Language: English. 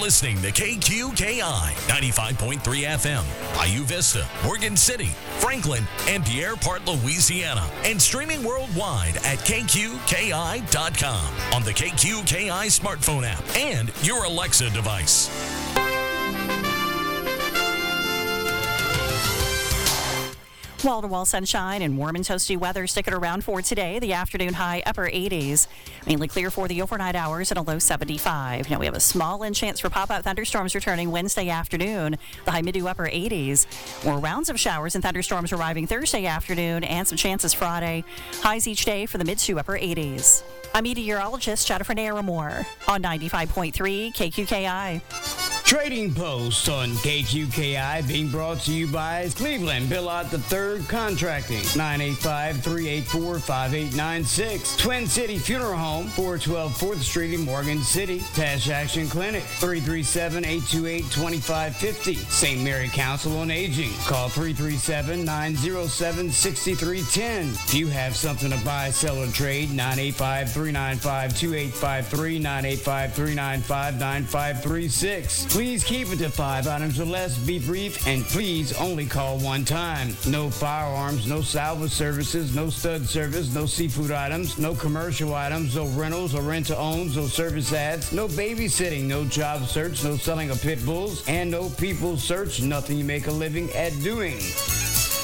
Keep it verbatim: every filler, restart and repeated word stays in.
listening to K Q K I ninety-five point three F M, Bayou Vista, Morgan City, Franklin, and Pierre Part, Louisiana, and streaming worldwide at K Q K I dot com on the K Q K I smartphone app and your Alexa device. Wall-to-wall sunshine and warm and toasty weather sticking around for today. The afternoon high upper eighties. Mainly clear for the overnight hours and a low seventy-five. Now we have a small in chance for pop-up thunderstorms returning Wednesday afternoon. The high mid to upper eighties. More rounds of showers and thunderstorms arriving Thursday afternoon and some chances Friday. Highs each day for the mid to upper eighties. I'm meteorologist Jennifer Naramore on ninety-five point three K Q K I. Trading Post on K Q K I being brought to you by Cleveland Bill Out the Third Contracting, nine eight five, three eight four, five eight nine six. Twin City Funeral Home, four twelve fourth Street in Morgan City. Tash Action Clinic, three three seven, eight two eight, two five five zero. Saint Mary Council on Aging, call three three seven, nine zero seven, six three one zero. If you have something to buy, sell, or trade, nine eight five, three nine five, two eight five three, nine eight five, three nine five, nine five three six. Please keep it to five items or less, be brief, and please only call one time. No firearms, no salvage services, no stud service, no seafood items, no commercial items, no rentals or rent-to-owns, no service ads, no babysitting, no job search, no selling of pit bulls, and no people search, nothing you make a living at doing.